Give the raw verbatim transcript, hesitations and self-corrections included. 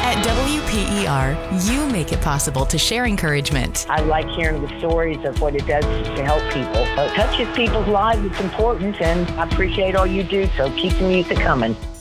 At W P E R, you make it possible to share encouragement. I like hearing the stories of what it does to help people. It touches people's lives. It's important, and I appreciate all you do, so keep the music coming.